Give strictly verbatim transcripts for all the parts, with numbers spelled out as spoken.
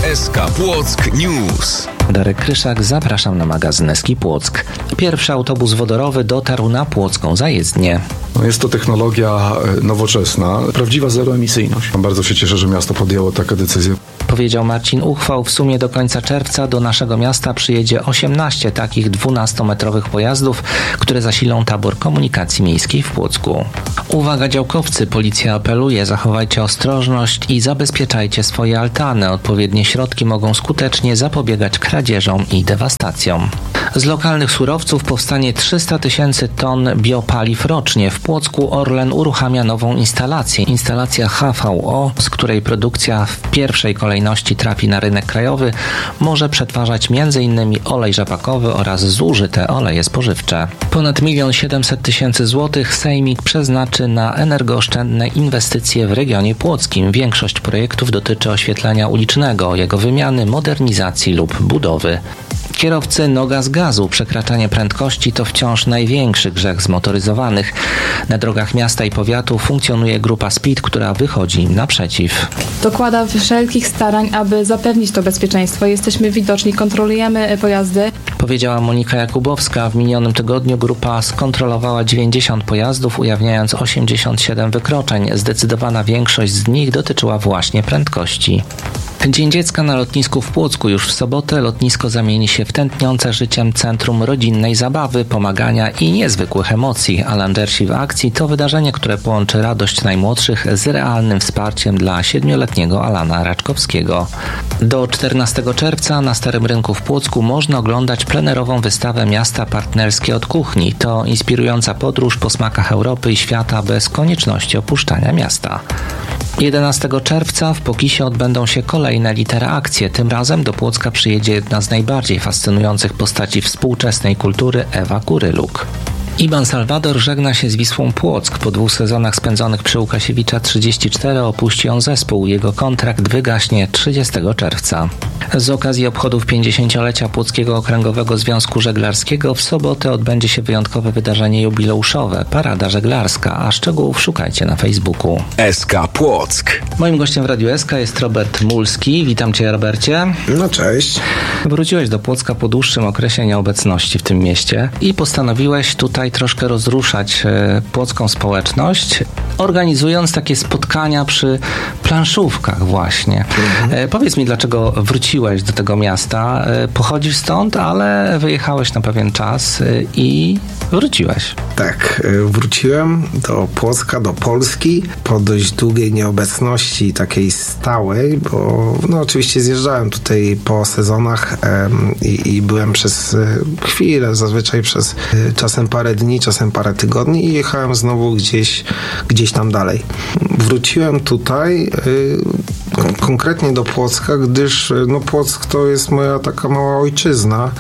S K Płock News. Darek Kryszak, zapraszam na magazyn S K Płock. Pierwszy autobus wodorowy dotarł na płocką zajezdnię. No jest to technologia nowoczesna, prawdziwa zeroemisyjność. Bardzo się cieszę, że miasto podjęło taką decyzję. Powiedział Marcin Uchwał. W sumie do końca czerwca do naszego miasta przyjedzie osiemnaście takich dwunastometrowych pojazdów, które zasilą tabor komunikacji miejskiej w Płocku. Uwaga działkowcy, policja apeluje, zachowajcie ostrożność i zabezpieczajcie swoje altany. Odpowiednie środki mogą skutecznie zapobiegać kradzieżom i dewastacjom. Z lokalnych surowców powstanie trzysta tysięcy ton biopaliw rocznie. W Płocku Orlen uruchamia nową instalację. Instalacja H V O, z której produkcja w pierwszej kolejności trafi na rynek krajowy, może przetwarzać między innymi olej rzepakowy oraz zużyte oleje spożywcze. Ponad milion siedemset tysięcy złotych Sejmik przeznaczy na energooszczędne inwestycje w regionie płockim. Większość projektów dotyczy oświetlenia ulicznego, jego wymiany, modernizacji lub budowy. Kierowcy noga z gazu. Przekraczanie prędkości to wciąż największy grzech zmotoryzowanych. Na drogach miasta i powiatu funkcjonuje grupa Speed, która wychodzi im naprzeciw. Dokłada wszelkich starań, aby zapewnić to bezpieczeństwo. Jesteśmy widoczni, kontrolujemy pojazdy. Powiedziała Monika Jakubowska. W minionym tygodniu grupa skontrolowała dziewięćdziesiąt pojazdów, ujawniając osiemdziesiąt siedem wykroczeń. Zdecydowana większość z nich dotyczyła właśnie prędkości. Dzień Dziecka na lotnisku w Płocku. Już w sobotę lotnisko zamieni się w tętniące życiem centrum rodzinnej zabawy, pomagania i niezwykłych emocji. Alangersi w akcji to wydarzenie, które połączy radość najmłodszych z realnym wsparciem dla siedmioletniego Alana Raczkowskiego. Do czternastego czerwca na Starym Rynku w Płocku można oglądać plenerową wystawę Miasta Partnerskie od Kuchni. To inspirująca podróż po smakach Europy i świata bez konieczności opuszczania miasta. jedenastego czerwca w Pokisie odbędą się kolejne literakcje. Tym razem do Płocka przyjedzie jedna z najbardziej fascynujących postaci współczesnej kultury, Ewa Kuryluk. Iban Salwador żegna się z Wisłą Płock. Po dwóch sezonach spędzonych przy Łukasiewicza trzydzieści cztery opuści on zespół. Jego kontrakt wygaśnie trzydziestego czerwca. Z okazji obchodów pięćdziesięciolecia Płockiego Okręgowego Związku Żeglarskiego w sobotę odbędzie się wyjątkowe wydarzenie jubileuszowe – Parada Żeglarska, a szczegółów szukajcie na Facebooku. S K Płock. Moim gościem w Radiu S K jest Robert Mulski. Witam Cię, Robercie. No cześć. Wróciłeś do Płocka po dłuższym okresie nieobecności w tym mieście i postanowiłeś tutaj troszkę rozruszać e, płocką społeczność, organizując takie spotkania przy planszówkach właśnie. Mhm. E, powiedz mi, dlaczego wróciłeś do tego miasta? E, pochodzisz stąd, ale wyjechałeś na pewien czas e, i wróciłeś. Tak, wróciłem do Płocka, do Polski po dość długiej nieobecności takiej stałej, bo no oczywiście zjeżdżałem tutaj po sezonach em, i, i byłem przez chwilę, zazwyczaj przez czasem parę dni, czasem parę tygodni i jechałem znowu gdzieś, gdzieś tam dalej. Wróciłem tutaj y, konkretnie do Płocka, gdyż no, Płock to jest moja taka mała ojczyzna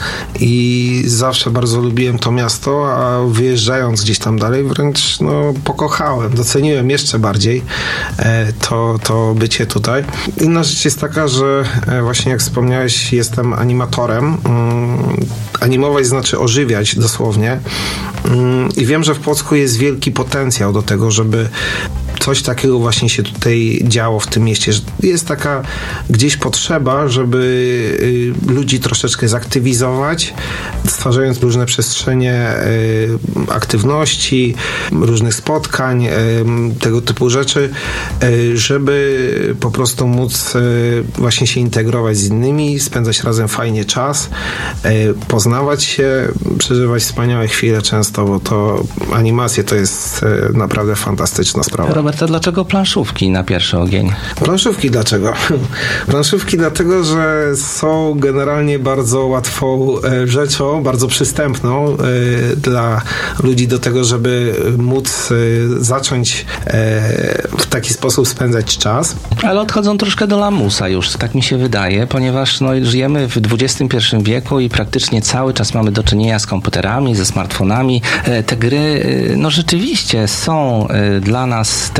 i zawsze bardzo lubiłem to miasto, a wyjeżdżając gdzieś tam dalej wręcz no, pokochałem, doceniłem jeszcze bardziej e, to, to bycie tutaj. Inna rzecz jest taka, że e, właśnie jak wspomniałeś, jestem animatorem. Mm, animować znaczy ożywiać dosłownie. Mm, I wiem, że w Płocku jest wielki potencjał do tego, żeby coś takiego właśnie się tutaj działo w tym mieście, że jest taka gdzieś potrzeba, żeby y, ludzi troszeczkę zaktywizować, stwarzając różne przestrzenie y, aktywności, różnych spotkań, y, tego typu rzeczy, y, żeby po prostu móc y, właśnie się integrować z innymi, spędzać razem fajnie czas, y, poznawać się, przeżywać wspaniałe chwile często, bo to animacje to jest y, naprawdę fantastyczna sprawa. Robert, to dlaczego planszówki na pierwszy ogień? Planszówki dlaczego? Planszówki dlatego, że są generalnie bardzo łatwą e, rzeczą, bardzo przystępną e, dla ludzi do tego, żeby móc e, zacząć e, w taki sposób spędzać czas. Ale odchodzą troszkę do lamusa już, tak mi się wydaje, ponieważ no, żyjemy w dwudziestym pierwszym wieku i praktycznie cały czas mamy do czynienia z komputerami, ze smartfonami. E, te gry e, no rzeczywiście są e, dla nas też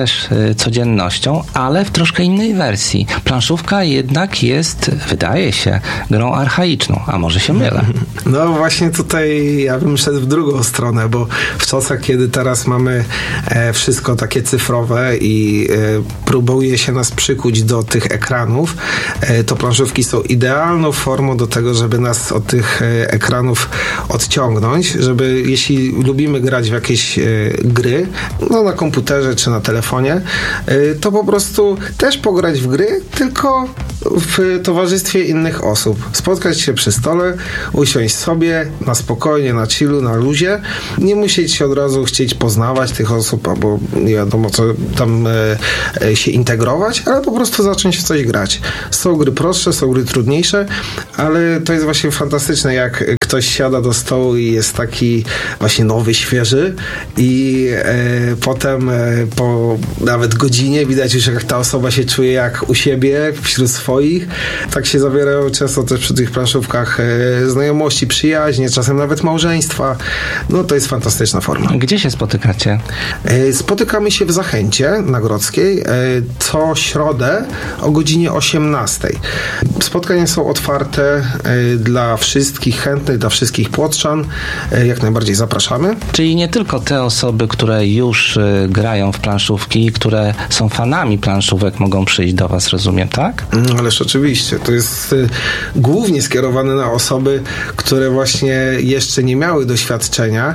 też y, codziennością, ale w troszkę innej wersji. Planszówka jednak jest, wydaje się, grą archaiczną, a może się mylę. No właśnie tutaj ja bym szedł w drugą stronę, bo w czasach, kiedy teraz mamy e, wszystko takie cyfrowe i e, próbuje się nas przykuć do tych ekranów, e, to planszówki są idealną formą do tego, żeby nas od tych e, ekranów odciągnąć, żeby jeśli lubimy grać w jakieś e, gry, no na komputerze czy na telefonie, e, to po prostu też pograć w gry, tylko w towarzystwie innych osób. Spotkać się przy stole, usiąść sobie na spokojnie, na chillu, na luzie. Nie musieć się od razu chcieć poznawać tych osób, albo nie wiadomo co tam e, e, się integrować, ale po prostu zacząć w coś grać. Są gry prostsze, są gry trudniejsze, ale to jest właśnie fantastyczne, jak ktoś siada do stołu i jest taki właśnie nowy, świeży i e, potem e, po nawet godzinie widać już, jak ta osoba się czuje jak u siebie, wśród swoich. Tak się zawierają często też przy tych planszówkach e, znajomości, przyjaźnie, czasem nawet małżeństwa. No to jest fantastyczna forma. Gdzie się spotykacie? E, spotykamy się w Zachęcie na Grodzkiej e, co środę o godzinie osiemnastej. Spotkania są otwarte e, dla wszystkich chętnych, dla wszystkich płotrzan. E, jak najbardziej zapraszamy. Czyli nie tylko te osoby, które już y, grają w planszówki, które są fanami planszówek, mogą przyjść do was, rozumiem, tak? No, ależ oczywiście. To jest y, głównie skierowane na osoby, które właśnie jeszcze nie miały doświadczenia,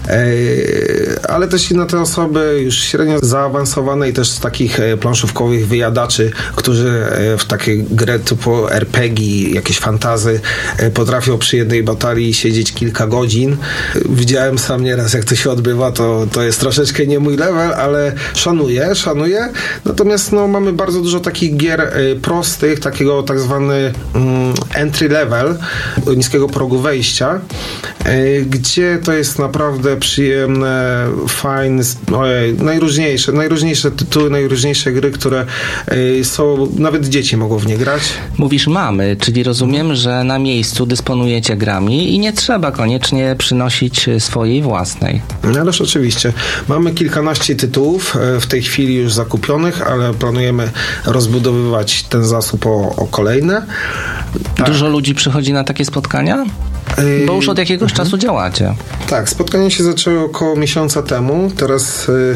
y, ale też i na te osoby już średnio zaawansowane i też z takich y, planszówkowych wyjadaczy, którzy y, w takie gry typu er pe gie, jakieś fantazy y, potrafią przy jednej batalii siedzieć kilka godzin. Y, widziałem sam nieraz, jak to się odbywa, to, to jest troszeczkę nie mój level, ale szanuję, szanuję. Natomiast no, mamy bardzo dużo takich gier y, prostych, takiego tak zwany mm, entry level, niskiego progu wejścia, y, gdzie to jest naprawdę przyjemne, fajne, ojej, najróżniejsze, najróżniejsze tytuły, najróżniejsze gry, które y, są, nawet dzieci mogą w nie grać. Mówisz mamy, czyli rozumiem, że na miejscu dysponujecie grami i nie trzeba koniecznie przynosić swojej własnej. No, ależ oczywiście. Mamy kilkanaście tytułów w tej chwili już zakupionych, ale planujemy rozbudowywać ten zasób o, o kolejne. Tak. Dużo ludzi przychodzi na takie spotkania? Bo już od jakiegoś czasu działacie. Tak, spotkania się zaczęły około miesiąca temu. Teraz y,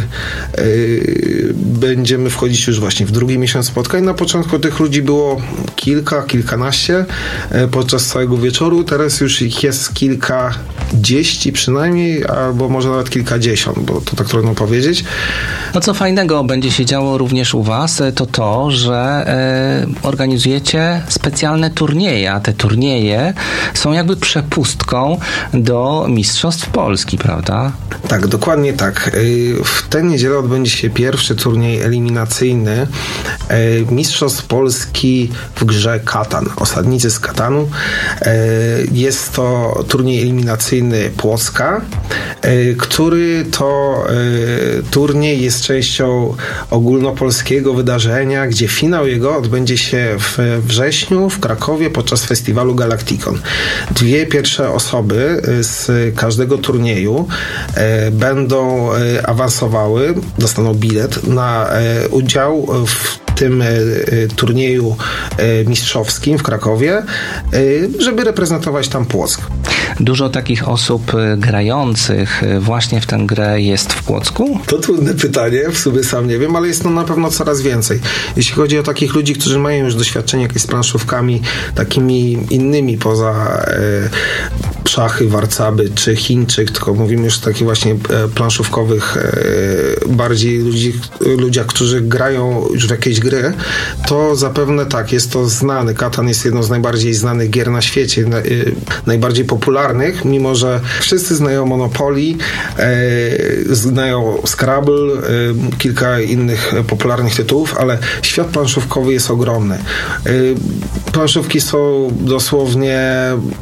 y, będziemy wchodzić już właśnie w drugi miesiąc spotkań. Na początku tych ludzi było kilka, kilkanaście y, podczas całego wieczoru. Teraz już ich jest kilkadziesiąt przynajmniej, albo może nawet kilkadziesiąt, bo to tak trudno powiedzieć. No co fajnego będzie się działo również u was, to to, że y, organizujecie specjalne turnieje, a te turnieje są jakby przepustką do Mistrzostw Polski, prawda? Tak, dokładnie tak. W tę niedzielę odbędzie się pierwszy turniej eliminacyjny Mistrzostw Polski w grze Katan. Osadnicy z Katanu. Jest to turniej eliminacyjny Płocka, który to turniej jest częścią ogólnopolskiego wydarzenia, gdzie finał jego odbędzie się w wrześniu w Krakowie podczas festiwalu Galaktikon. Dwie pierwsze osoby z każdego turnieju e, będą e, awansowały, dostaną bilet na e, udział w tym e, turnieju e, mistrzowskim w Krakowie, e, żeby reprezentować tam Płock. Dużo takich osób grających właśnie w tę grę jest w Płocku? To trudne pytanie, w sumie sam nie wiem, ale jest no na pewno coraz więcej. Jeśli chodzi o takich ludzi, którzy mają już doświadczenie jakieś z planszówkami takimi innymi poza e, szachy, warcaby czy Chińczyk, tylko mówimy już o takich właśnie e, planszówkowych e, bardziej ludzi, ludziach, którzy grają już w jakieś gry, to zapewne tak, jest to znany. Katan jest jedną z najbardziej znanych gier na świecie, na, e, najbardziej popularnych, mimo że wszyscy znają Monopoly, e, znają Scrabble, e, kilka innych popularnych tytułów, ale świat planszówkowy jest ogromny. E, planszówki są dosłownie wszędzie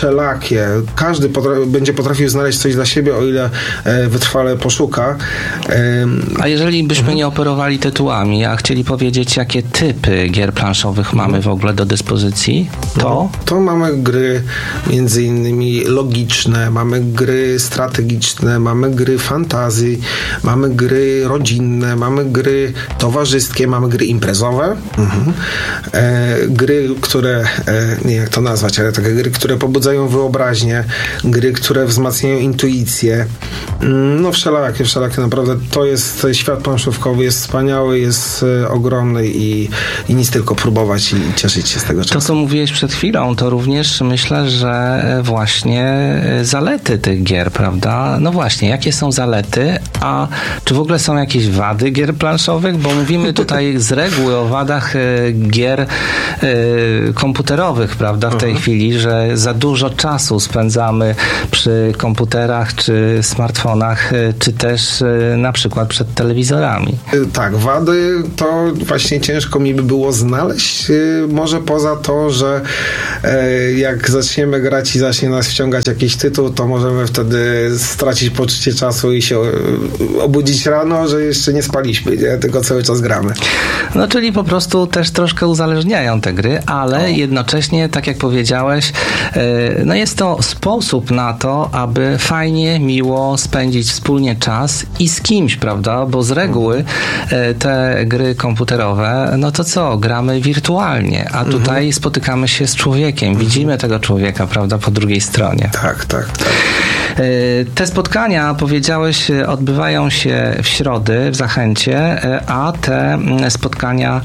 wszelakie. Każdy potra- będzie potrafił znaleźć coś dla siebie, o ile e, wytrwale poszuka. E, A jeżeli byśmy mhm. nie operowali tytułami, a chcieli powiedzieć, jakie typy gier planszowych mhm. mamy w ogóle do dyspozycji, to? To mamy gry między innymi logiczne, mamy gry strategiczne, mamy gry fantazji, mamy gry rodzinne, mamy gry towarzyskie, mamy gry imprezowe, mhm. e, gry, które, e, nie jak to nazwać, ale takie gry, które pobudzają wyobraźnię, gry, które wzmacniają intuicję. No wszelakie, wszelakie naprawdę. To jest, świat planszówkowy jest wspaniały, jest e, ogromny i, i nic tylko próbować i, i cieszyć się z tego czasu. To, co mówiłeś przed chwilą, to również myślę, że właśnie zalety tych gier, prawda? No właśnie, jakie są zalety, a czy w ogóle są jakieś wady gier planszowych? Bo mówimy tutaj z reguły o wadach gier komputerowych, prawda? W tej uh-huh. chwili, że za dużo czasu spędzamy przy komputerach, czy smartfonach, czy też na przykład przed telewizorami. Tak, wady to właśnie ciężko mi by było znaleźć. Może poza to, że jak zaczniemy grać i zacznie nas wciągać jakiś tytuł, to możemy wtedy stracić poczucie czasu i się obudzić rano, że jeszcze nie spaliśmy, nie? Tylko cały czas gramy. No czyli po prostu też troszkę uzależniają te gry, ale o. jednocześnie, tak jak powiedziałeś, no jest to sposób na to, aby fajnie, miło spędzić wspólnie czas i z kimś, prawda? Bo z reguły te gry komputerowe, no to co? Gramy wirtualnie, a tutaj mhm. spotykamy się z człowiekiem, mhm. widzimy tego człowieka, prawda? Po drugiej stronie. Tak, tak, tak. Te spotkania, powiedziałeś, odbywają się w środy w Zachęcie, a te spotkania,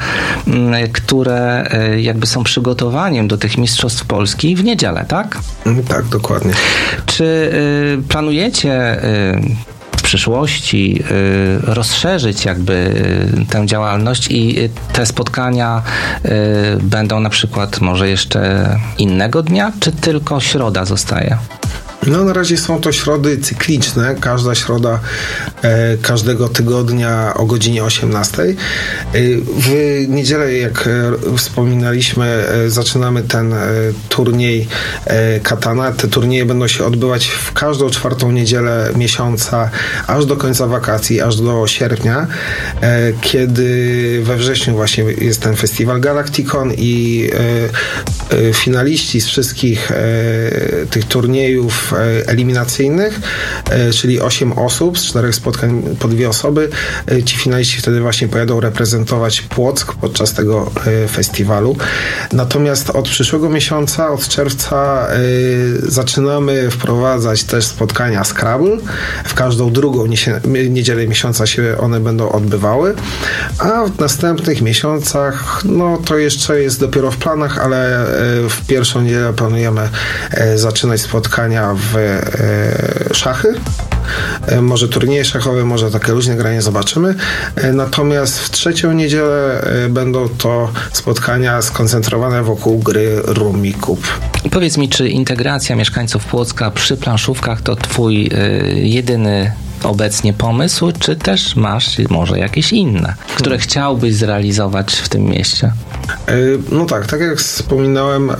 które jakby są przygotowaniem do tych Mistrzostw Polski w niedzielę, tak? Tak, dokładnie. Czy planujecie w przyszłości y, rozszerzyć jakby y, tę działalność i y, te spotkania y, będą na przykład może jeszcze innego dnia, czy tylko środa zostaje? No na razie są to środy cykliczne, każda środa e, każdego tygodnia o godzinie osiemnastej. E, w niedzielę, jak e, wspominaliśmy, e, zaczynamy ten e, turniej e, Katana. Te turnieje będą się odbywać w każdą czwartą niedzielę miesiąca, aż do końca wakacji, aż do sierpnia, e, kiedy we wrześniu właśnie jest ten festiwal Galacticon i e, e, finaliści z wszystkich e, tych turniejów eliminacyjnych, czyli osiem osób z czterech spotkań po dwie osoby. Ci finaliści wtedy właśnie pojadą reprezentować Płock podczas tego festiwalu. Natomiast od przyszłego miesiąca, od czerwca zaczynamy wprowadzać też spotkania Scrabble. W każdą drugą niedzielę miesiąca się one będą odbywały, a w następnych miesiącach, no to jeszcze jest dopiero w planach, ale w pierwszą niedzielę planujemy zaczynać spotkania w szachy. Może turnieje szachowe, może takie luźne granie, zobaczymy. Natomiast w trzecią niedzielę będą to spotkania skoncentrowane wokół gry Rummikub. Powiedz mi, czy integracja mieszkańców Płocka przy planszówkach to twój y, jedyny obecnie pomysł, czy też masz może jakieś inne, które hmm. chciałbyś zrealizować w tym mieście? No tak, tak jak wspominałem,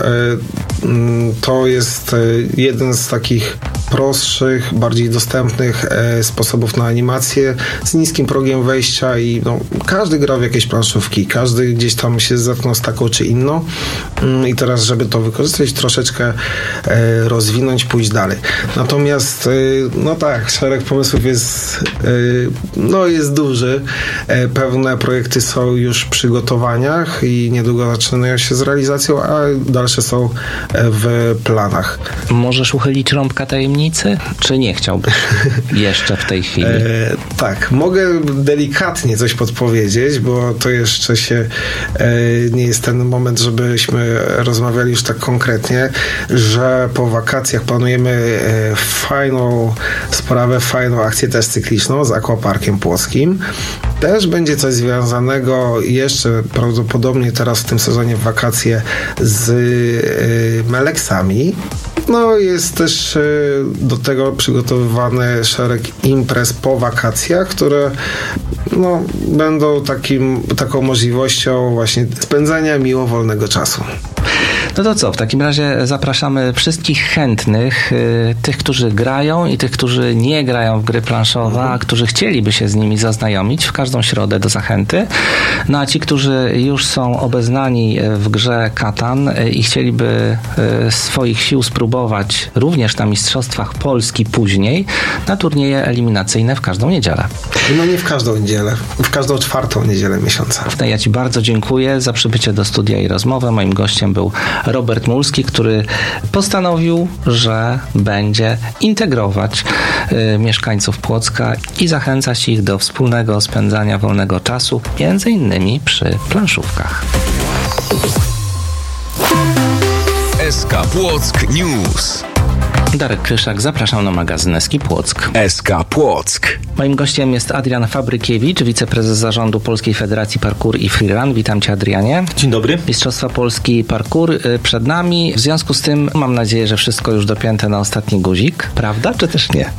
to jest jeden z takich prostszych, bardziej dostępnych sposobów na animację z niskim progiem wejścia i no, każdy gra w jakieś planszówki, każdy gdzieś tam się zetknął z taką czy inną i teraz, żeby to wykorzystać, troszeczkę rozwinąć, pójść dalej. Natomiast no tak, szereg pomysłów jest no jest duży. Pewne projekty są już w przygotowaniach i niedługo zaczynają się z realizacją, a dalsze są w planach. Możesz uchylić rąbka tajemnicy? Czy nie chciałbyś jeszcze w tej chwili? E, tak, mogę delikatnie coś podpowiedzieć, bo to jeszcze się e, nie jest ten moment, żebyśmy rozmawiali już tak konkretnie, że po wakacjach planujemy e, fajną sprawę, fajną akcję też cykliczną z Aquaparkiem Płockim. Też będzie coś związanego jeszcze prawdopodobnie teraz w tym sezonie w wakacje z y, Meleksami. No jest też y, do tego przygotowywany szereg imprez po wakacjach, które no, będą takim, taką możliwością właśnie spędzania miło wolnego czasu. No to co, w takim razie zapraszamy wszystkich chętnych, y, tych, którzy grają i tych, którzy nie grają w gry planszowe, mhm. a którzy chcieliby się z nimi zaznajomić w każdą środę do Zachęty. No a ci, którzy już są obeznani w grze Katan y, i chcieliby y, swoich sił spróbować również na Mistrzostwach Polski później, na turnieje eliminacyjne w każdą niedzielę. No nie w każdą niedzielę, w każdą czwartą niedzielę miesiąca. Ja Ci bardzo dziękuję za przybycie do studia i rozmowę. Moim gościem był Robert Mulski, który postanowił, że będzie integrować y, mieszkańców Płocka i zachęcać ich do wspólnego spędzania wolnego czasu, między innymi przy planszówkach. S K Płock News. Darek Kryszak, zapraszam na magazyn Eski Płock. S K Płock. Moim gościem jest Adrian Fabrykiewicz, wiceprezes zarządu Polskiej Federacji Parkour i Freerun. Witam Cię, Adrianie. Dzień dobry. Mistrzostwa Polski Parkour przed nami. W związku z tym mam nadzieję, że wszystko już dopięte na ostatni guzik. Prawda, czy też nie?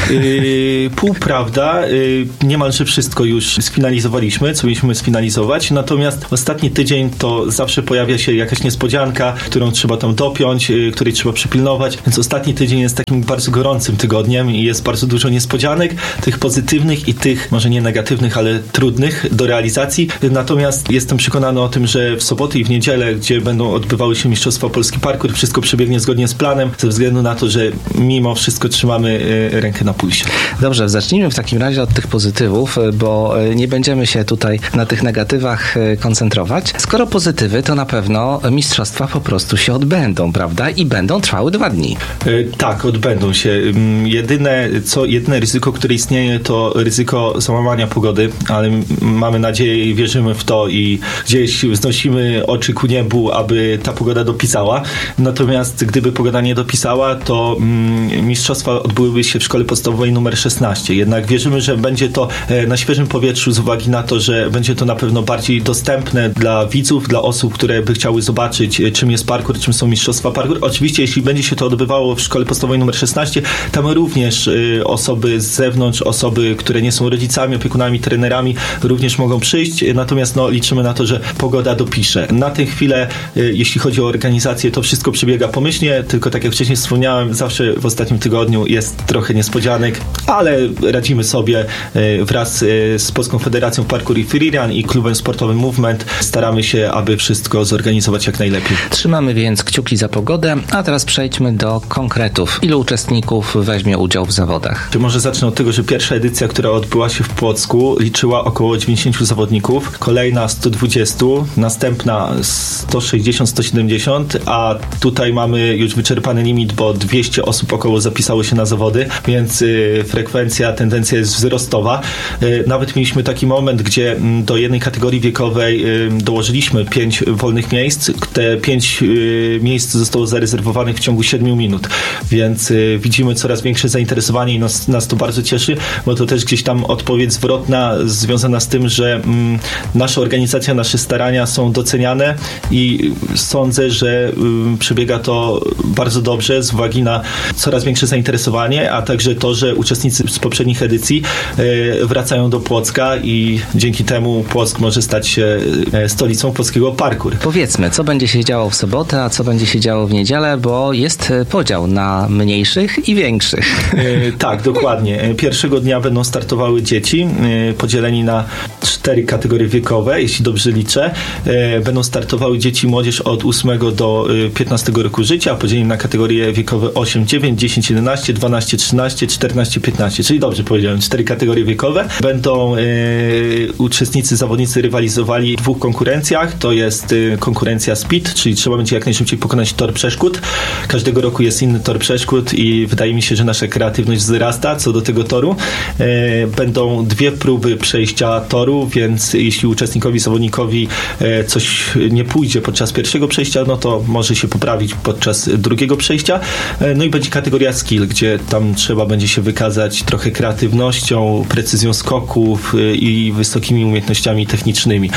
Yy, półprawda. Yy, niemalże wszystko już sfinalizowaliśmy, co mieliśmy sfinalizować. Natomiast ostatni tydzień to zawsze pojawia się jakaś niespodzianka, którą trzeba tam dopiąć, yy, której trzeba przypilnować. Więc ostatni tydzień jest takim bardzo gorącym tygodniem i jest bardzo dużo niespodzianek, tych pozytywnych i tych, może nie negatywnych, ale trudnych do realizacji. Natomiast jestem przekonany o tym, że w soboty i w niedzielę, gdzie będą odbywały się Mistrzostwa Polski Parkour, wszystko przebiegnie zgodnie z planem, ze względu na to, że mimo wszystko trzymamy rękę na pulsie. Dobrze, zacznijmy w takim razie od tych pozytywów, bo nie będziemy się tutaj na tych negatywach koncentrować. Skoro pozytywy, to na pewno mistrzostwa po prostu się odbędą, prawda? I będą trwały dwa dni. Tak, odbędą się. Jedyne, co, jedyne ryzyko, które istnieje, to ryzyko załamania pogody, ale mamy nadzieję i wierzymy w to i gdzieś wznosimy oczy ku niebu, aby ta pogoda dopisała. Natomiast gdyby pogoda nie dopisała, to mm, mistrzostwa odbyłyby się w szkole podstawowej numer szesnaście. Jednak wierzymy, że będzie to na świeżym powietrzu z uwagi na to, że będzie to na pewno bardziej dostępne dla widzów, dla osób, które by chciały zobaczyć, czym jest parkour, czym są mistrzostwa parkour. Oczywiście, jeśli będzie się to odbywało w szkole podstawowej numer szesnaście, tam również y, osoby z zewnątrz, osoby, które nie są rodzicami, opiekunami, trenerami, również mogą przyjść, natomiast no, liczymy na to, że pogoda dopisze. Na tę chwilę, y, jeśli chodzi o organizację, to wszystko przebiega pomyślnie, tylko tak jak wcześniej wspomniałem, zawsze w ostatnim tygodniu jest trochę niespodzianek, ale radzimy sobie y, wraz y, z Polską Federacją Parkour i Freerun i klubem sportowym Movement. Staramy się, aby wszystko zorganizować jak najlepiej. Trzymamy więc kciuki za pogodę, a teraz przejdźmy do konkretów. Ilu uczestników weźmie udział w zawodach? Czy może zacznę od tego, że pierwsza edycja, która odbyła się w Płocku, liczyła około dziewięćdziesięciu zawodników, kolejna sto dwadzieścia, następna sto sześćdziesiąt sto siedemdziesiąt, a tutaj mamy już wyczerpany limit, bo dwieście osób około zapisało się na zawody, więc y, frekwencja, tendencja jest wzrostowa. Y, nawet mieliśmy taki moment, gdzie y, do jednej kategorii wiekowej y, dołożyliśmy pięć wolnych miejsc. Te pięć y, miejsc zostało zarezerwowanych w ciągu siedmiu minut, więc y, widzimy coraz większe zainteresowanie i nas, nas to bardzo cieszy, bo to też gdzieś tam odpowiedź zwrotna związana z tym, że mm, nasza organizacja, nasze starania są doceniane i sądzę, że y, przebiega to bardzo dobrze z uwagi na coraz większe zainteresowanie, a także to, że uczestnicy z poprzednich edycji y, wracają do Płocka i dzięki temu Płock może stać się y, stolicą polskiego parkour. Powiedzmy, co będzie się działo w sobotę, a co będzie się działo w niedzielę, bo jest podział na mniejszych i większych. Y, tak, dokładnie. Pierwszego dnia będą startowały dzieci, y, podzieleni na cztery kategorie wiekowe, jeśli dobrze liczę. Y, będą startowały dzieci i młodzież od ósmego do piętnastego roku życia, podzieleni na kategorie wiekowe osiem dziewięć, dziesięć jedenaście, dwanaście trzynaście, czternaście piętnaście, czyli dobrze powiedziałem, cztery kategorie wiekowe. Będą y, uczestnicy, zawodnicy rywalizowali w dwóch konkurencjach. To jest y, konkurencja speed, czyli trzeba będzie jak najszybciej pokonać tor przeszkód. Każdego roku jest inny tor przeszkód i wydaje mi się, że nasza kreatywność wzrasta co do tego toru. Y, będą dwie próby przejścia toru, więc jeśli uczestnikowi, zawodnikowi y, coś nie pójdzie podczas pierwszego przejścia, no to może się poprawić podczas drugiego przejścia. Y, no i będzie kategoria skill, gdzie tam trzeba będzie się wykazać trochę kreatywnością, precyzją skoków y, i wysokimi umiejętnościami technicznymi.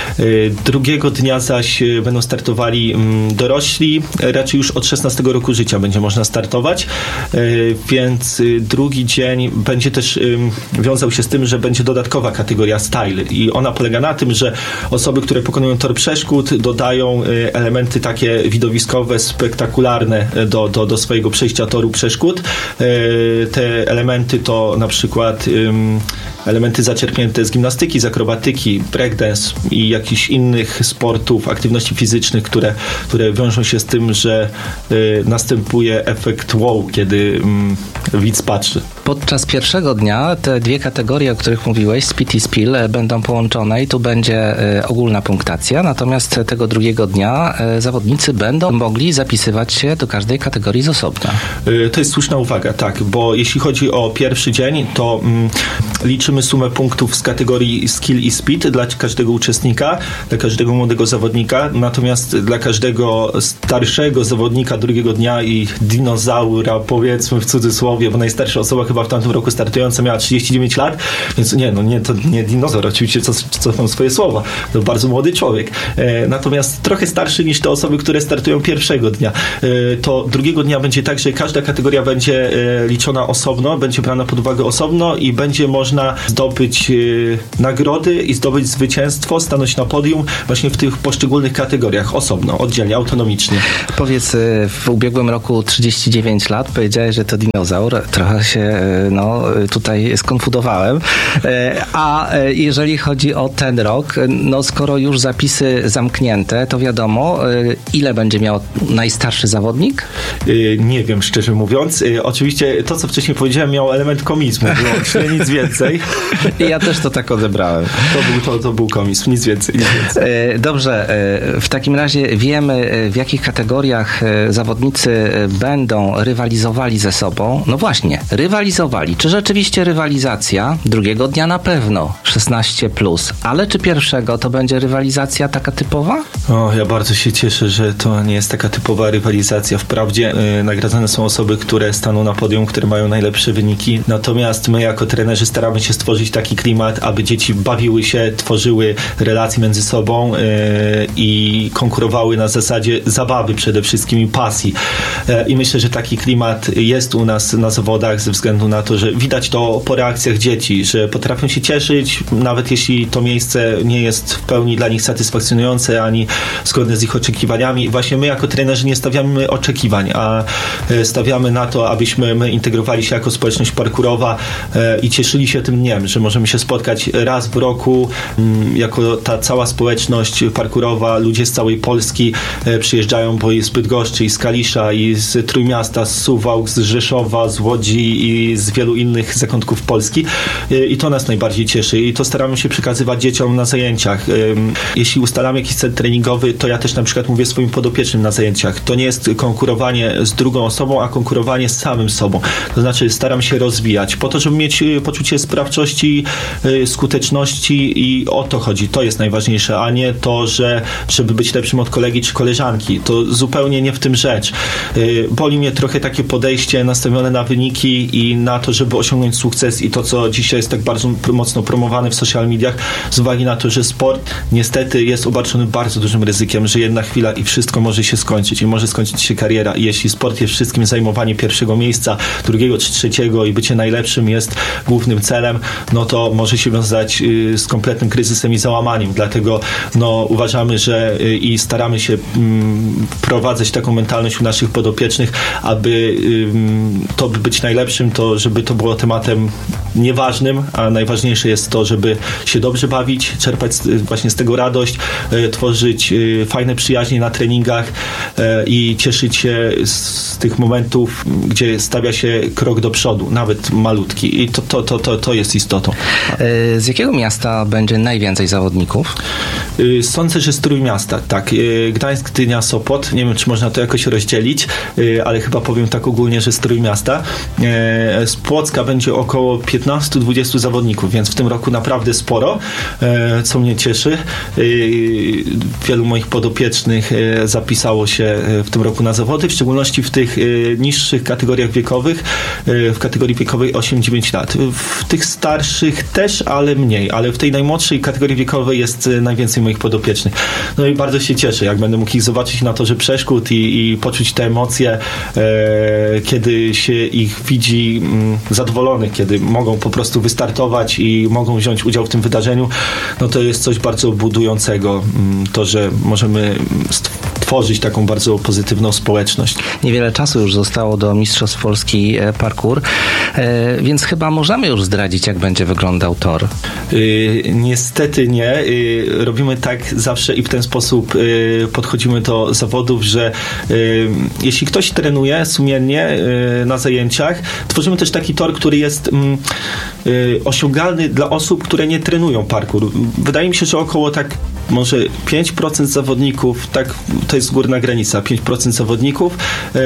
Y, drugiego dnia zaś y, będą startowali y, dorośli, raczej już od szesnastego roku życia będzie można startować, więc drugi dzień będzie też wiązał się z tym, że będzie dodatkowa kategoria style i ona polega na tym, że osoby, które pokonują tor przeszkód, dodają elementy takie widowiskowe, spektakularne do, do, do swojego przejścia toru przeszkód. Te elementy to na przykład elementy zaczerpnięte z gimnastyki, z akrobatyki, breakdance i jakichś innych sportów, aktywności fizycznych, które, które wiążą się z tym, że y, następuje efekt wow, kiedy y, widz patrzy. Podczas pierwszego dnia te dwie kategorie, o których mówiłeś, speed i spill, będą połączone i tu będzie y, ogólna punktacja, natomiast tego drugiego dnia y, zawodnicy będą mogli zapisywać się do każdej kategorii z osobna. Y, to jest słuszna uwaga, tak, bo jeśli chodzi o pierwszy dzień, to y, liczymy sumę punktów z kategorii skill i speed dla każdego uczestnika, dla każdego młodego zawodnika, natomiast dla każdego starszego zawodnika drugiego dnia i dinozaura, powiedzmy w cudzysłowie, bo najstarsza osoba chyba w tamtym roku startująca miała trzydzieści dziewięć lat, więc nie, no nie, to nie dinozaur, oczywiście co, cofam swoje słowa, to bardzo młody człowiek. E, natomiast trochę starszy niż te osoby, które startują pierwszego dnia. E, to drugiego dnia będzie tak, że każda kategoria będzie e, liczona osobno, będzie brana pod uwagę osobno i będzie można zdobyć e, nagrody i zdobyć zwycięstwo, stanąć na podium właśnie w tych poszczególnych kategoriach osobno, oddzielnie, autonomicznie. Powiedz, w ubiegłym roku trzydzieści dziewięć lat, powiedziałeś, że to dinozaur. Trochę się no, tutaj skonfudowałem. A jeżeli chodzi o ten rok, no skoro już zapisy zamknięte, to wiadomo, ile będzie miał najstarszy zawodnik? Nie wiem, szczerze mówiąc. Oczywiście to, co wcześniej powiedziałem, miało element komizmu, wyłącznie, nic więcej. Ja też to tak odebrałem. To był, to, to był komizm, nic więcej, nic więcej. Dobrze, w takim razie wiemy, w jakich kategoriach zawodnicy będą rywalizowali ze sobą. No właśnie, rywalizowali. Czy rzeczywiście rywalizacja? Drugiego dnia na pewno szesnaście plus, ale czy pierwszego to będzie rywalizacja taka typowa? O, ja bardzo się cieszę, że to nie jest taka typowa rywalizacja. Wprawdzie yy, nagradzane są osoby, które staną na podium, które mają najlepsze wyniki, natomiast my jako trenerzy staramy się stworzyć taki klimat, aby dzieci bawiły się, tworzyły relacje między sobą yy, i konkurowały na zasadzie zabawy przede wszystkim i pasji. Yy, I myślę, że taki klimat jest u nas na zawodach ze względu na to, że widać to po reakcjach dzieci, że potrafią się cieszyć, nawet jeśli to miejsce nie jest w pełni dla nich satysfakcjonujące ani zgodne z ich oczekiwaniami. Właśnie my jako trenerzy nie stawiamy oczekiwań, a stawiamy na to, abyśmy my integrowali się jako społeczność parkurowa i cieszyli się tym dniem, że możemy się spotkać raz w roku jako ta cała społeczność parkurowa, ludzie z całej Polski przyjeżdżają, bo i z Bydgoszczy, i z Kalisza, i z Trójmiasta, z Suwałk, z Rzeszowa, z Łodzi i z wielu innych zakątków Polski i to nas najbardziej cieszy i to staramy się przekazywać dzieciom na zajęciach. Jeśli ustalamy jakiś cel treningowy, to ja też na przykład mówię swoim podopiecznym na zajęciach. To nie jest konkurowanie z drugą osobą, a konkurowanie z samym sobą. To znaczy staram się rozwijać po to, żeby mieć poczucie sprawczości, skuteczności i o to chodzi. To jest najważniejsze, a nie to, że żeby być lepszym od kolegi czy koleżanki. To zupełnie nie w tym rzecz. Boli mnie trochę takie podejście nastawione na wyniki i na to, żeby osiągnąć sukces i to, co dzisiaj jest tak bardzo mocno promowane w social mediach, z uwagi na to, że sport niestety jest obarczony bardzo dużym ryzykiem, że jedna chwila i wszystko może się skończyć i może skończyć się kariera i jeśli sport jest wszystkim, zajmowanie pierwszego miejsca, drugiego czy trzeciego i bycie najlepszym jest głównym celem, no to może się wiązać y, z kompletnym kryzysem i załamaniem. Dlatego no, uważamy, że y, i staramy się y, wprowadzać taką mentalność u naszych podopiecznych, aby y, to by być najlepszym, to żeby to było tematem nieważnym, a najważniejsze jest to, żeby się dobrze bawić, czerpać z, właśnie z tego radość, y, tworzyć y, fajne przyjaźnie na treningach y, i cieszyć się z tych momentów, gdzie stawia się krok do przodu, nawet malutki. I to, to, to, to, to jest istotą. Z jakiego miasta będzie najwięcej zawodników? Sądzę, że z Trójmiasta, tak. Gdańsk, Gdynia, Sopot. Nie wiem, czy można to jakoś rozdzielić, ale chyba powiem tak ogólnie, że z Trójmiasta. z Płocka będzie około piętnaście do dwudziestu zawodników, więc w tym roku naprawdę sporo, co mnie cieszy. Wielu moich podopiecznych zapisało się w tym roku na zawody, w szczególności w tych niższych kategoriach wiekowych, w kategorii wiekowej osiem dziewięć lat. W tych starszych też, ale mniej, ale w tej najmłodszej kategorii wiekowej jest najwięcej moich podopiecznych. No i bardzo się cieszę, jak będę mógł ich zobaczyć na torze przeszkód i, i poczuć te emocje, e, kiedy się ich widzi m, zadowolonych, kiedy mogą po prostu wystartować i mogą wziąć udział w tym wydarzeniu, no to jest coś bardzo budującego, m, to, że możemy stworzyć taką bardzo pozytywną społeczność. Niewiele czasu już zostało do Mistrzostw Polski Parkour, e, więc chyba możemy już zdradzić, jak będzie wyglądał tor. Yy, niestety nie. Yy, robimy tak zawsze i w ten sposób yy, podchodzimy do zawodów, że yy, jeśli ktoś trenuje sumiennie yy, na zajęciach, tworzymy też taki tor, który jest yy, yy, osiągalny dla osób, które nie trenują parkour. Wydaje mi się, że około tak może pięć procent zawodników, tak, to jest górna granica, pięć procent zawodników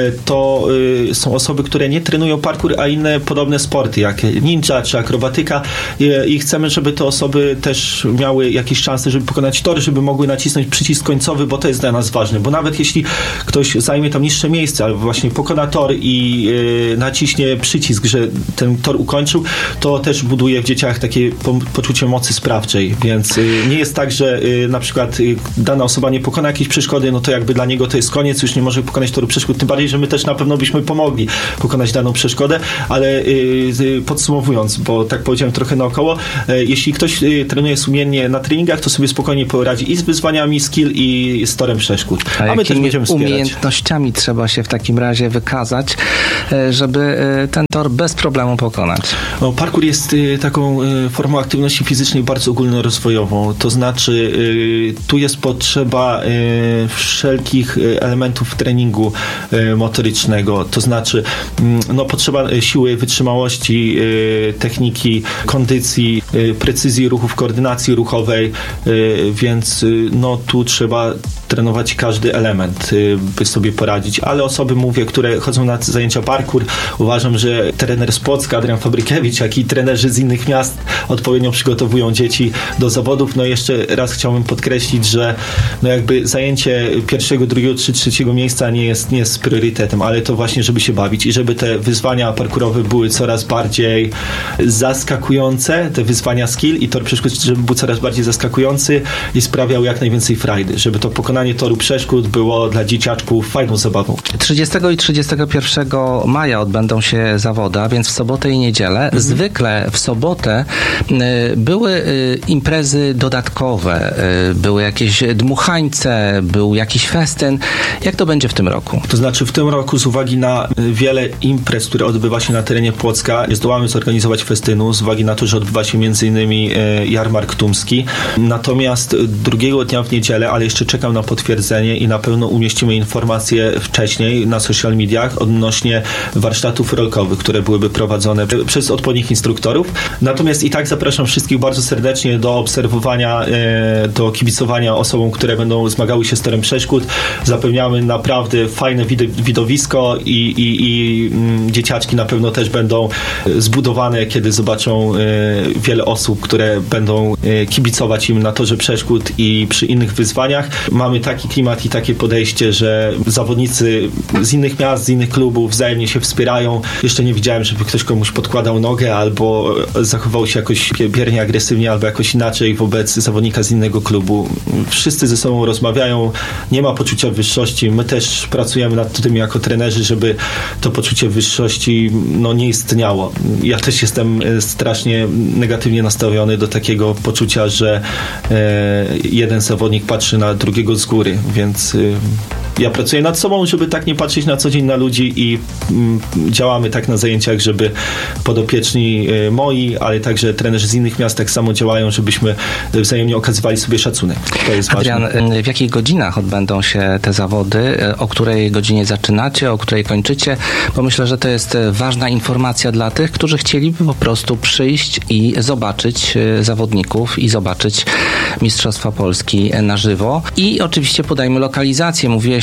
to y, są osoby, które nie trenują parkour, a inne podobne sporty, jak ninja czy akrobatyka i, i chcemy, żeby te osoby też miały jakieś szanse, żeby pokonać tor, żeby mogły nacisnąć przycisk końcowy, bo to jest dla nas ważne, bo nawet jeśli ktoś zajmie tam niższe miejsce, albo właśnie pokona tor i y, naciśnie przycisk, że ten tor ukończył, to też buduje w dzieciach takie po, poczucie mocy sprawczej, więc y, nie jest tak, że y, na przykład y, dana osoba nie pokona jakiejś przeszkody, no to jakby dla niego to jest koniec, już nie może pokonać toru przeszkód, tym bardziej, że my też na pewno byśmy pomogli pokonać daną przeszkodę, ale y, podsumowując, bo tak powiedziałem trochę naokoło, y, jeśli ktoś y, trenuje sumiennie na treningach, to sobie spokojnie poradzi i z wyzwaniami skill i z torem przeszkód. A, A my też będziemy wspierać. Umiejętnościami trzeba się w takim razie wykazać, żeby ten tor bez problemu pokonać? No, parkour jest y, taką y, formą aktywności fizycznej bardzo ogólnorozwojową, to znaczy y, tu jest potrzeba y, wszelkich y, elementów treningu y, motorycznego, to znaczy y, no, potrzeba siły, wytrzymałości, y, techniki, kondycji, y, precyzji ruchów, koordynacji ruchowej, y, więc y, no, tu trzeba trenować każdy element, y, by sobie poradzić, ale osoby, mówię, które chodzą na zajęcia parkour, uważam, że trener z Płocka, Adrian Fabrykiewicz, jak i trenerzy z innych miast odpowiednio przygotowują dzieci do zawodów. No jeszcze raz chciałbym podkreślić, że no jakby zajęcie pierwszego, drugiego czy trzeciego miejsca nie jest, nie jest priorytetem, ale to właśnie, żeby się bawić i żeby te wyzwania parkurowe były coraz bardziej zaskakujące, te wyzwania skill i tor przeszkód, żeby był coraz bardziej zaskakujący i sprawiał jak najwięcej frajdy, żeby to pokonanie toru przeszkód było dla dzieciaczków fajną zabawą. trzydziestego i trzydziestego pierwszego maja odbędą się zawody, a więc w sobotę i niedzielę. Mhm. Zwykle w sobotę y, były y, imprezy dodatkowe, y, były jakieś dmuchańce, był jakiś festyn. Jak to będzie w tym roku? To znaczy w tym roku z uwagi na wiele imprez, które odbywa się na terenie Płocka, nie zdołamy zorganizować festynu z uwagi na to, że odbywa się między innymi jarmark tumski. Natomiast drugiego dnia w niedzielę, ale jeszcze czekam na potwierdzenie i na pewno umieścimy informacje wcześniej na social mediach odnośnie warsztatów rolkowych, które byłyby prowadzone przez odpowiednich instruktorów. Natomiast i tak zapraszam wszystkich bardzo serdecznie do obserwowania, do kibicowania osobom, które będą zmagały się z torem przeszkód. Zapewniamy naprawdę fajne widowisko i, i, i dzieciaczki na pewno też będą zbudowane, kiedy zobaczą wiele osób, które będą kibicować im na torze przeszkód i przy innych wyzwaniach. Mamy taki klimat i takie podejście, że zawodnicy z innych miast, z innych klubów wzajemnie się wspierają. Jeszcze nie widziałem, żeby ktoś komuś podkładał nogę albo zachował się jakoś biernie, agresywnie albo jakoś inaczej wobec zawodnika z innego klubu. Wszyscy ze sobą rozmawiają, nie ma poczucia wyższości. My też pracujemy nad tym jako trenerzy, żeby to poczucie wyższości no, nie istniało. Ja też jestem strasznie negatywnie nastawiony do takiego poczucia, że e, jeden zawodnik patrzy na drugiego z góry, więc e, ja pracuję nad sobą, żeby tak nie patrzeć na co dzień na ludzi i mm, działamy tak na zajęciach, żeby podopieczni y, moi, ale także trenerzy z innych miast tak samo działają, żebyśmy wzajemnie okazywali sobie szacunek. To jest Adrian, ważne. W jakich godzinach odbędą się te zawody? O której godzinie zaczynacie, o której kończycie? Bo myślę, że to jest ważna informacja dla tych, którzy chcieliby po prostu przyjść i zobaczyć zawodników i zobaczyć Mistrzostwa Polski na żywo. I oczywiście podajmy lokalizację. Mówiłeś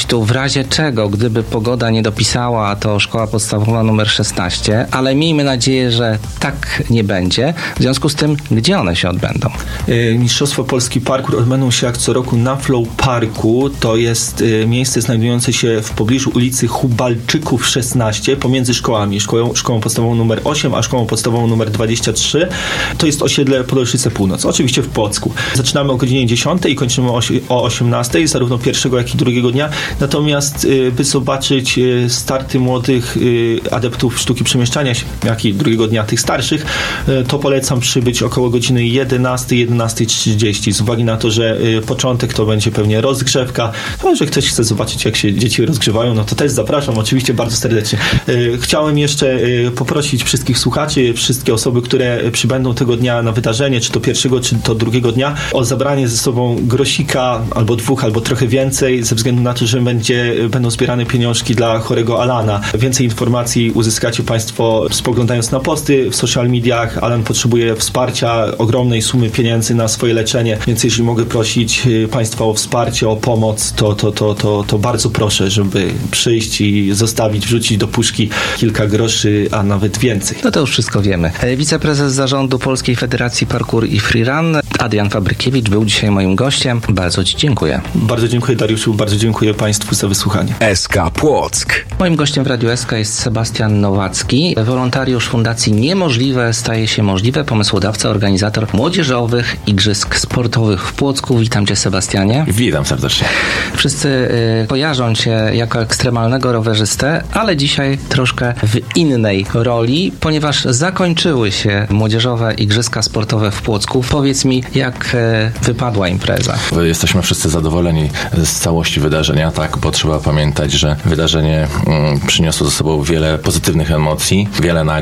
coś tu w razie czego, gdyby pogoda nie dopisała, to szkoła podstawowa numer szesnaście, ale miejmy nadzieję, że tak nie będzie. W związku z tym, gdzie one się odbędą? Mistrzostwo Polski Parkour odbędą się jak co roku na Flow Parku. To jest miejsce znajdujące się w pobliżu ulicy Hubalczyków szesnaście, pomiędzy szkołami. Szkołą, szkołą podstawową numer osiem, a szkołą podstawową numer dwadzieścia trzy. To jest osiedle Podolszyce Północ, oczywiście w Płocku. Zaczynamy o godzinie dziesiątej i kończymy o osiemnastej, zarówno pierwszego, jak i drugiego dnia. Natomiast, by zobaczyć starty młodych adeptów sztuki przemieszczania się, jak i drugiego dnia tych starszych, to polecam przybyć około godziny jedenastej, jedenastej trzydzieści. Z uwagi na to, że początek to będzie pewnie rozgrzewka. No, jeżeli ktoś chce zobaczyć, jak się dzieci rozgrzewają, no to też zapraszam oczywiście bardzo serdecznie. Chciałem jeszcze poprosić wszystkich słuchaczy, wszystkie osoby, które przybędą tego dnia na wydarzenie, czy to pierwszego, czy to drugiego dnia, o zabranie ze sobą grosika, albo dwóch, albo trochę więcej, ze względu na to, że będzie, będą zbierane pieniążki dla chorego Alana. Więcej informacji uzyskacie Państwo spoglądając na posty w social mediach. Alan potrzebuje wsparcia, ogromnej sumy pieniędzy na swoje leczenie, więc jeżeli mogę prosić Państwa o wsparcie, o pomoc, to, to, to, to, to bardzo proszę, żeby przyjść i zostawić, wrzucić do puszki kilka groszy, a nawet więcej. No to już wszystko wiemy. Wiceprezes zarządu Polskiej Federacji Parkour i Freerun, Adrian Fabrykiewicz, był dzisiaj moim gościem. Bardzo Ci dziękuję. Bardzo dziękuję, Dariuszu, bardzo dziękuję Państwu za wysłuchanie. S K Płock. Moim gościem w Radiu S K jest Sebastian Nowacki, wolontariusz Fundacji Niemożliwe staje się możliwe, pomysłodawca, organizator młodzieżowych igrzysk sportowych w Płocku. Witam Cię, Sebastianie. Witam serdecznie. Wszyscy y, kojarzą Cię jako ekstremalnego rowerzystę, ale dzisiaj troszkę w innej roli, ponieważ zakończyły się młodzieżowe igrzyska sportowe w Płocku. Powiedz mi, jak y, wypadła impreza? Jesteśmy wszyscy zadowoleni z całości wydarzenia, tak, bo trzeba pamiętać, że wydarzenie mm, przyniosło ze sobą wiele pozytywnych emocji, wiele nagród.